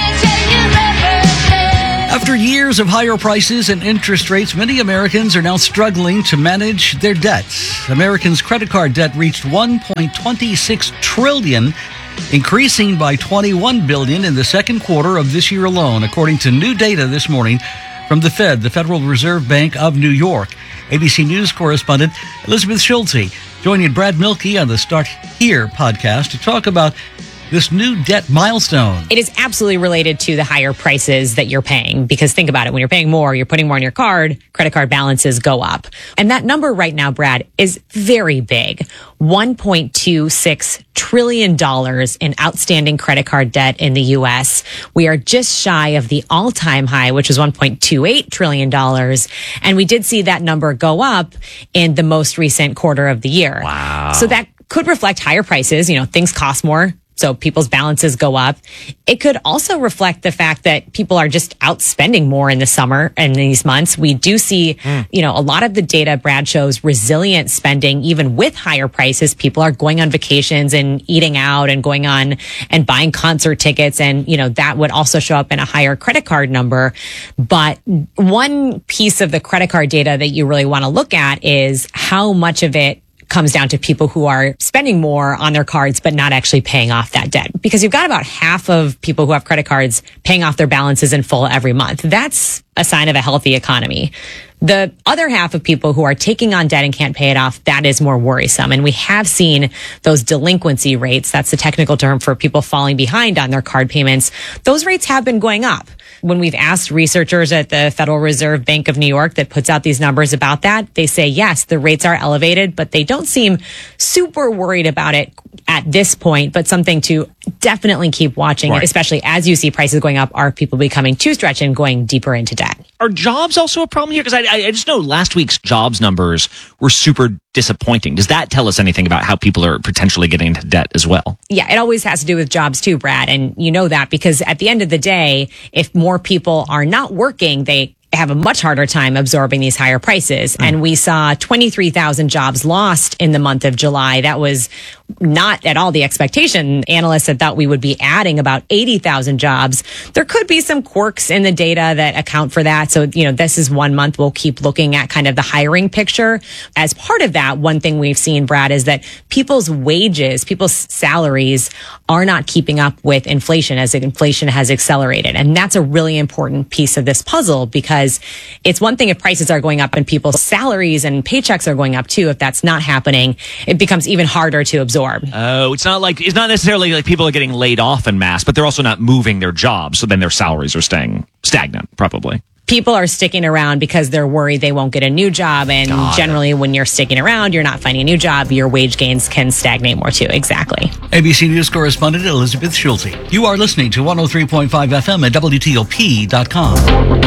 After years of higher prices and interest rates, many Americans are now struggling to manage their debts. Americans' credit card debt reached one point two six trillion dollars, increasing by twenty-one billion dollars in the second quarter of this year alone, according to new data this morning from the Fed, the Federal Reserve Bank of New York. A B C News correspondent Elizabeth Schulte joining Brad Milkey on the Start Here podcast to talk about this new debt milestone. It is absolutely related to the higher prices that you're paying, because think about it. When you're paying more, you're putting more on your card, credit card balances go up. And that number right now, Brad, is very big. one point two six trillion dollars in outstanding credit card debt in the U S. We are just shy of the all-time high, which is one point two eight trillion dollars. And we did see that number go up in the most recent quarter of the year. Wow. So that could reflect higher prices. You know, things cost more, so people's balances go up. It could also reflect the fact that people are just out spending more in the summer and these months. We do see, mm. you know, a lot of the data, Brad, shows resilient spending, even with higher prices. People are going on vacations and eating out and going on and buying concert tickets. And, you know, that would also show up in a higher credit card number. But one piece of the credit card data that you really want to look at is how much of it comes down to people who are spending more on their cards but not actually paying off that debt. Because you've got about half of people who have credit cards paying off their balances in full every month. That's a sign of a healthy economy. The other half of people who are taking on debt and can't pay it off, that is more worrisome. And we have seen those delinquency rates, that's the technical term for people falling behind on their card payments, those rates have been going up. When we've asked researchers at the Federal Reserve Bank of New York that puts out these numbers about that, they say, yes, the rates are elevated, but they don't seem super worried about it at this point, but something to definitely keep watching, right. Especially as you see prices going up. Are people becoming too stretched and going deeper into debt? Are jobs also a problem here? Because I, I just know last week's jobs numbers were super disappointing. Does that tell us anything about how people are potentially getting into debt as well? Yeah, it always has to do with jobs too, Brad. And you know that because at the end of the day, if more people are not working, they have a much harder time absorbing these higher prices. Mm. And we saw twenty-three thousand jobs lost in the month of July. That was not at all the expectation. Analysts had thought we would be adding about eighty thousand jobs. There could be some quirks in the data that account for that. So, you know, this is one month. We'll keep looking at kind of the hiring picture. As part of that, one thing we've seen, Brad, is that people's wages, people's salaries are not keeping up with inflation as inflation has accelerated. And that's a really important piece of this puzzle because it's one thing if prices are going up and people's salaries and paychecks are going up too. If that's not happening, it becomes even harder to absorb. Oh, it's not like it's not necessarily like people are getting laid off en masse, but they're also not moving their jobs. So then their salaries are staying stagnant, probably. People are sticking around because they're worried they won't get a new job. And Got generally, it. when you're sticking around, you're not finding a new job, your wage gains can stagnate more too. Exactly. A B C News correspondent Elizabeth Schulte. You are listening to one oh three point five F M at W T O P dot com.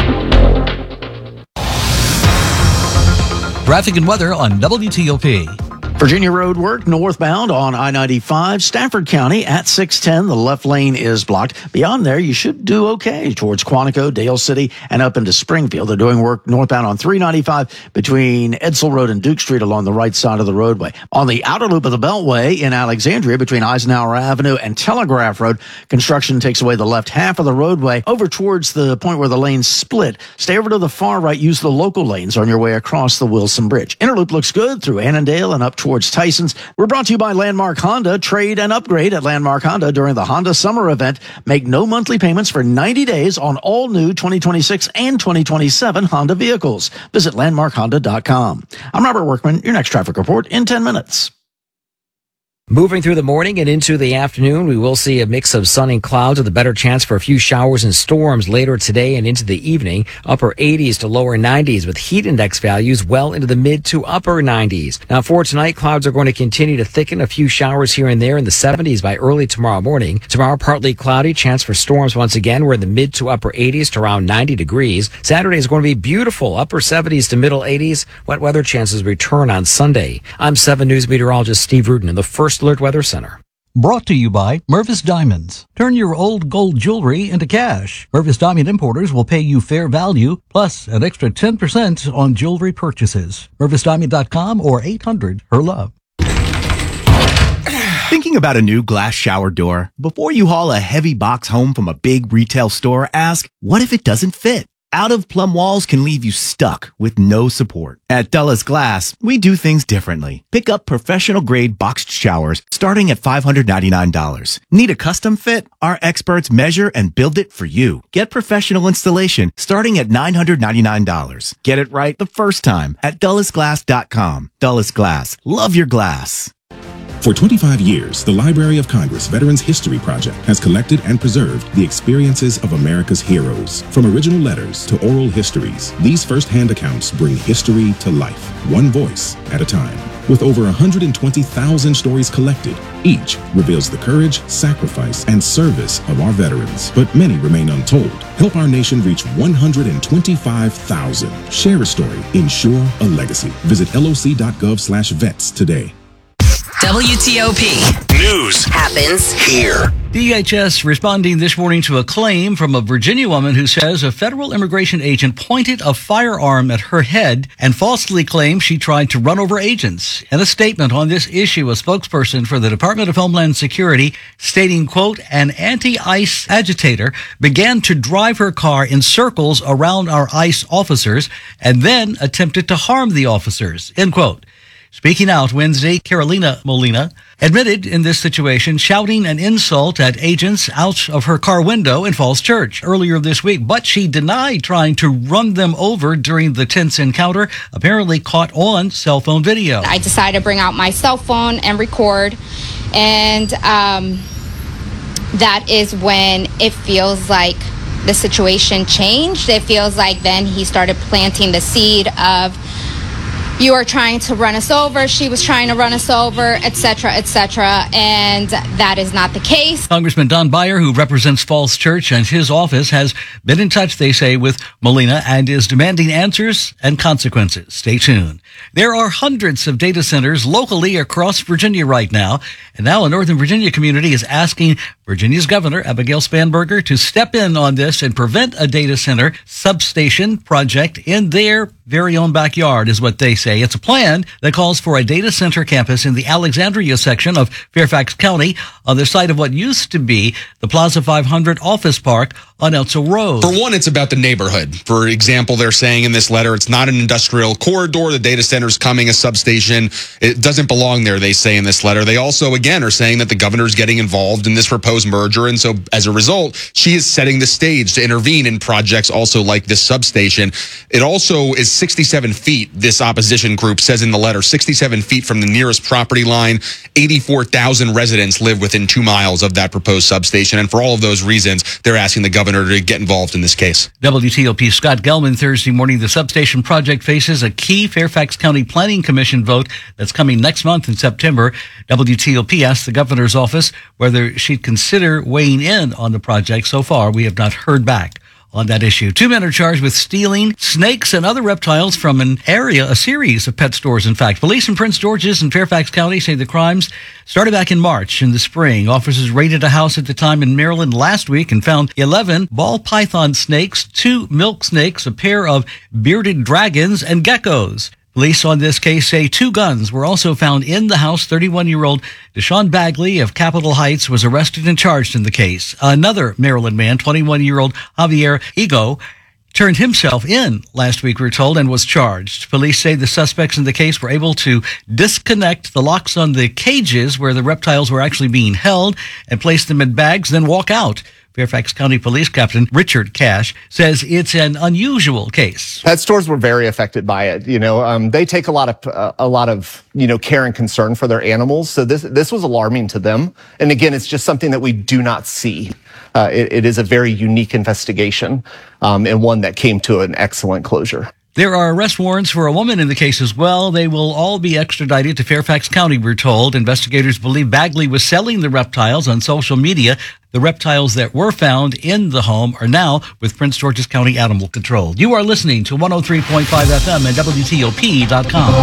Traffic and weather on W T O P. Virginia Road work northbound on I ninety-five, Stafford County at six ten. The left lane is blocked. Beyond there, you should do okay towards Quantico, Dale City, and up into Springfield. They're doing work northbound on three ninety-five between Edsel Road and Duke Street along the right side of the roadway. On the outer loop of the Beltway in Alexandria between Eisenhower Avenue and Telegraph Road, construction takes away the left half of the roadway over towards the point where the lanes split. Stay over to the far right. Use the local lanes on your way across the Wilson Bridge. Interloop looks good through Annandale and up towards Tyson's. We're brought to you by Landmark Honda. Trade and upgrade at Landmark Honda during the Honda Summer Event. Make no monthly payments for ninety days on all new twenty twenty-six and twenty twenty-seven Honda vehicles. Visit landmark honda dot com. I'm Robert Workman. Your next traffic report in ten minutes. Moving through the morning and into the afternoon, we will see a mix of sun and clouds with a better chance for a few showers and storms later today and into the evening. Upper eighties to lower nineties with heat index values well into the mid to upper nineties. Now for tonight, clouds are going to continue to thicken, a few showers here and there in the seventies by early tomorrow morning. Tomorrow, partly cloudy, chance for storms once again. We're in the mid to upper eighties to around ninety degrees. Saturday is going to be beautiful, upper seventies to middle eighties. Wet weather chances return on Sunday. I'm seven News meteorologist Steve Rudin in the First Alert Weather Center. Brought to you by Mervis Diamonds. Turn your old gold jewelry into cash. Mervis Diamond Importers will pay you fair value, plus an extra ten percent on jewelry purchases. Mervis Diamond dot com or eight hundred her love. Thinking about a new glass shower door? Before you haul a heavy box home from a big retail store, ask, what if it doesn't fit? Out-of-plumb walls can leave you stuck with no support. At Dulles Glass, we do things differently. Pick up professional-grade boxed showers starting at five hundred ninety-nine dollars. Need a custom fit? Our experts measure and build it for you. Get professional installation starting at nine hundred ninety-nine dollars. Get it right the first time at Dulles Glass dot com. Dulles Glass. Love your glass. For twenty-five years, the Library of Congress Veterans History Project has collected and preserved the experiences of America's heroes. From original letters to oral histories, these first-hand accounts bring history to life, one voice at a time. With over one hundred twenty thousand stories collected, each reveals the courage, sacrifice, and service of our veterans. But many remain untold. Help our nation reach one hundred twenty-five thousand. Share a story. Ensure a legacy. Visit L O C dot gov slash vets today. W T O P News happens here. D H S responding this morning to a claim from a Virginia woman who says a federal immigration agent pointed a firearm at her head and falsely claimed she tried to run over agents. In a statement on this issue, a spokesperson for the Department of Homeland Security stating, quote, an anti-ICE agitator began to drive her car in circles around our ICE officers and then attempted to harm the officers, end quote. Speaking out Wednesday, Carolina Molina admitted in this situation shouting an insult at agents out of her car window in Falls Church earlier this week, but she denied trying to run them over during the tense encounter, apparently caught on cell phone video. I decided to bring out my cell phone and record, and um, that is when it feels like the situation changed. It feels like then he started planting the seed of, you are trying to run us over, she was trying to run us over, et cetera, et cetera, and that is not the case. Congressman Don Beyer, who represents Falls Church, and his office has been in touch, they say, with Molina and is demanding answers and consequences. Stay tuned. There are hundreds of data centers locally across Virginia right now, and now a Northern Virginia community is asking Virginia's Governor, Abigail Spanberger, to step in on this and prevent a data center substation project in their very own backyard, is what they say. It's a plan that calls for a data center campus in the Alexandria section of Fairfax County on the site of what used to be the Plaza five hundred office park on Eltsel Road. For one, it's about the neighborhood. For example, they're saying in this letter, it's not an industrial corridor. The data center's coming, a substation. It doesn't belong there, they say in this letter. They also, again, are saying that the governor's getting involved in this proposed merger. And so as a result, she is setting the stage to intervene in projects also like this substation. It also is sixty-seven feet, this opposition group says in the letter, sixty-seven feet from the nearest property line. eighty-four thousand residents live within two miles of that proposed substation. And for all of those reasons, they're asking the governor to get involved in this case. W T O P Scott Gelman Thursday morning. The substation project faces a key Fairfax County Planning Commission vote that's coming next month in September. W T O P asked the governor's office whether she'd consider weighing in on the project. So far, we have not heard back on that issue. Two men are charged with stealing snakes and other reptiles from an area, a series of pet stores, in fact. Police in Prince George's and Fairfax County say the crimes started back in March in the spring. Officers raided a house at the time in Maryland last week and found eleven ball python snakes, two milk snakes, a pair of bearded dragons, and geckos. Police on this case say two guns were also found in the house. thirty-one-year-old Deshaun Bagley of Capitol Heights was arrested and charged in the case. Another Maryland man, twenty-one-year-old Javier Ego, turned himself in last week, we're told, and was charged. Police say the suspects in the case were able to disconnect the locks on the cages where the reptiles were actually being held and place them in bags, then walk out. Fairfax County Police Captain Richard Cash says it's an unusual case. Pet stores were very affected by it. You know, um, they take a lot of uh, a lot of you know care and concern for their animals. So this this was alarming to them. And again, it's just something that we do not see. Uh, it, it is a very unique investigation um, and one that came to an excellent closure. There are arrest warrants for a woman in the case as well. They will all be extradited to Fairfax County, we're told. Investigators believe Bagley was selling the reptiles on social media. The reptiles that were found in the home are now with Prince George's County Animal Control. You are listening to one oh three point five F M and W T O P dot com.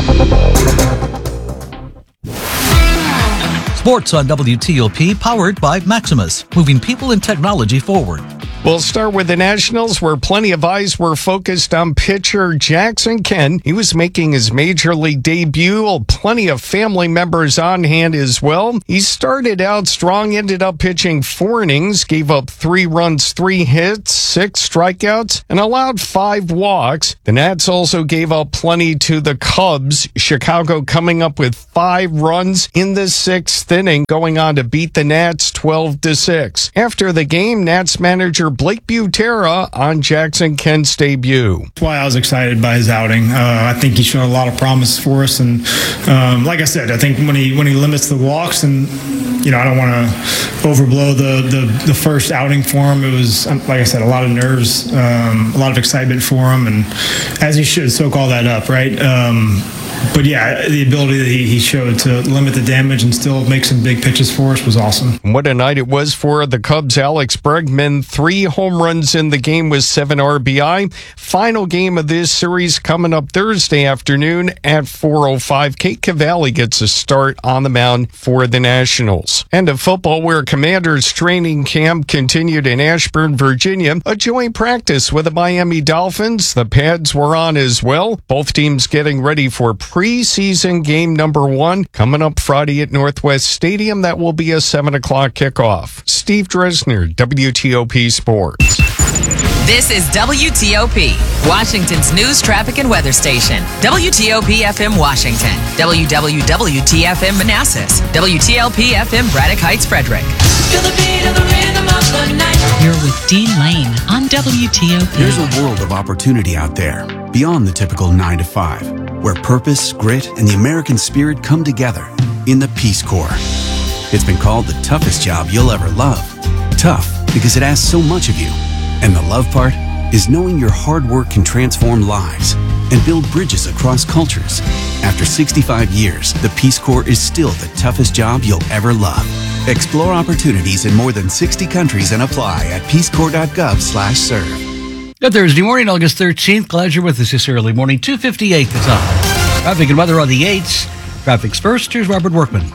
Sports on W T O P, powered by Maximus, moving people and technology forward. We'll start with the Nationals, where plenty of eyes were focused on pitcher Jackson Kent. He was making his major league debut. Plenty of family members on hand as well. He started out strong, ended up pitching four innings, gave up three runs, three hits, six strikeouts, and allowed five walks. The Nats also gave up plenty to the Cubs. Chicago coming up with five runs in the sixth inning, going on to beat the Nats twelve to six. After the game, Nats manager Blake Butera on Jackson Kent's debut. That's why I was excited by his outing. Uh, I think he showed a lot of promise for us, and um, like I said, I think when he when he limits the walks, and you know, I don't want to overblow the, the the first outing for him. It was, like I said, a lot of nerves, um, a lot of excitement for him, and as he should soak all that up, right? Um, But yeah, the ability that he, he showed to limit the damage and still make some big pitches for us was awesome. What a night it was for the Cubs. Alex Bregman, three home runs in the game with seven R B I. Final game of this series coming up Thursday afternoon at four oh five. Kate Cavalli gets a start on the mound for the Nationals. And a football where Commanders training camp continued in Ashburn, Virginia. A joint practice with the Miami Dolphins. The pads were on as well. Both teams getting ready for preseason game number one coming up Friday at Northwest Stadium. That will be a seven o'clock kickoff. Steve Dresner, W T O P Sports. This is W T O P, Washington's news, traffic, and weather station. W T O P F M Washington, W W W T F M Manassas, W T L P F M Braddock Heights, Frederick. Feel the beat of the rhythm of the night. You're with Dean Lane on W T O P. There's a world of opportunity out there, beyond the typical nine to five, where purpose, grit, and the American spirit come together in the Peace Corps. It's been called the toughest job you'll ever love. Tough because it asks so much of you. And the love part is knowing your hard work can transform lives and build bridges across cultures. After sixty-five years, the Peace Corps is still the toughest job you'll ever love. Explore opportunities in more than sixty countries and apply at peacecorps.gov slash serve. Good Thursday morning, August thirteenth. Glad you're with us this early morning. two fifty-eight the time. Traffic and weather on the eights. Traffic's first. Here's Robert Workman.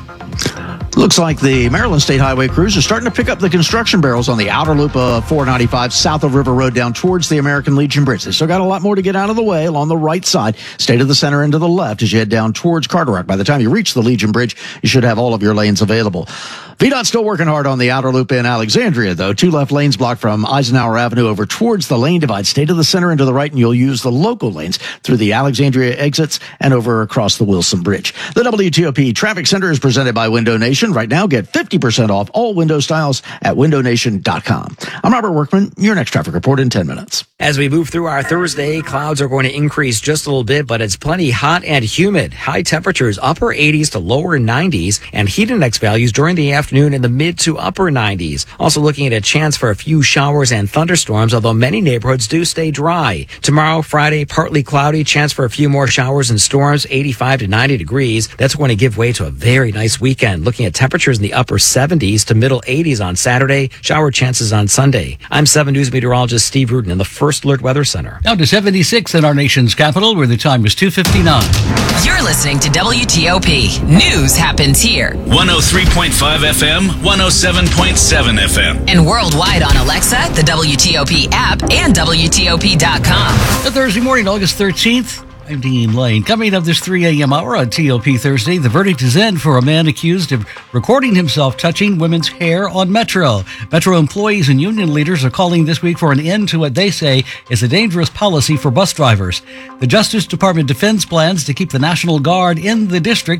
Looks like the Maryland State Highway crews are starting to pick up the construction barrels on the outer loop of four ninety-five south of River Road down towards the American Legion Bridge. They still got a lot more to get out of the way along the right side. Stay to the center and to the left as you head down towards Carteret. By the time you reach the Legion Bridge, you should have all of your lanes available. V DOT still working hard on the outer loop in Alexandria, though. Two left lanes blocked from Eisenhower Avenue over towards the lane divide. Stay to the center and to the right, and you'll use the local lanes through the Alexandria exits and over across the Wilson Bridge. The W T O P Traffic Center is presented by Window Nation. Right now, get fifty percent off all window styles at window nation dot com. I'm Robert Workman. Your next traffic report in ten minutes. As we move through our Thursday, clouds are going to increase just a little bit, but it's plenty hot and humid. High temperatures, upper eighties to lower nineties, and heat index values during the afternoon in the mid to upper nineties. Also looking at a chance for a few showers and thunderstorms, although many neighborhoods do stay dry. Tomorrow, Friday, partly cloudy, chance for a few more showers and storms, eighty-five to ninety degrees. That's going to give way to a very nice weekend. Looking at temperatures in the upper seventies to middle eighties on Saturday, shower chances on Sunday. I'm seven News meteorologist Steve Rudin in the First Alert Weather Center. Down to seventy-six in our nation's capital, where the time is two fifty-nine. You're listening to W T O P. News happens here. one oh three point five F M, one oh seven point seven F M. And worldwide on Alexa, the W T O P app, and W T O P dot com. Good Thursday morning, August thirteenth. I'm Dean Lane. Coming up this three a.m. hour on T O P Thursday, the verdict is in for a man accused of recording himself touching women's hair on Metro. Metro employees and union leaders are calling this week for an end to what they say is a dangerous policy for bus drivers. The Justice Department defends plans to keep the National Guard in the district,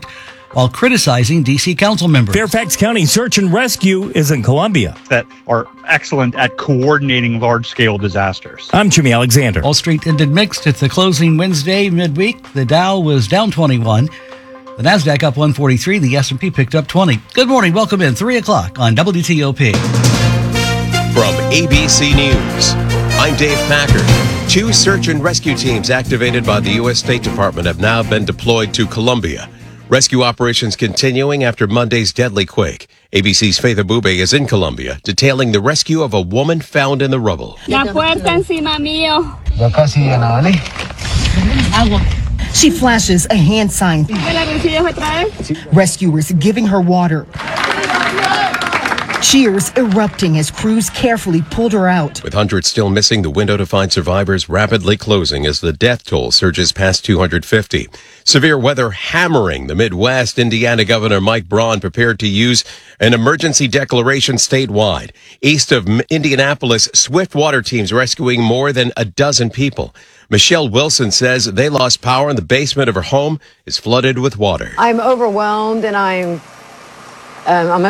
while criticizing D C council members. Fairfax County Search and Rescue is in Columbia. That are excellent at coordinating large-scale disasters. I'm Jimmy Alexander. Wall Street ended mixed at the closing Wednesday midweek. The Dow was down twenty-one. The Nasdaq up one forty-three. The S and P picked up twenty. Good morning. Welcome in. three o'clock on W T O P. From A B C News, I'm Dave Packard. Two search and rescue teams activated by the U S State Department have now been deployed to Colombia. Rescue operations continuing after Monday's deadly quake. A B C's Faith Abube is in Colombia, detailing the rescue of a woman found in the rubble. La puerta encima mío. She flashes a hand sign. Rescuers giving her water. Cheers erupting as crews carefully pulled her out. With hundreds still missing, the window to find survivors rapidly closing as the death toll surges past two hundred fifty. Severe weather hammering the Midwest. Indiana Governor Mike Braun prepared to use an emergency declaration statewide. East of Indianapolis, swift water teams rescuing more than a dozen people. Michelle Wilson says they lost power and the basement of her home is flooded with water. I'm overwhelmed and I'm um, I'm